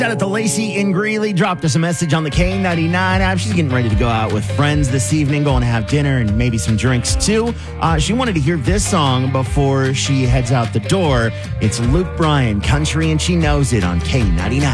Shout out to Lacey in Greeley. Dropped us a message on the K99 app. She's getting ready to go out with friends this evening, going to have dinner and maybe some drinks too. She wanted to hear this song before she heads out the door. It's Luke Bryan, Country, and She Knows It on K99.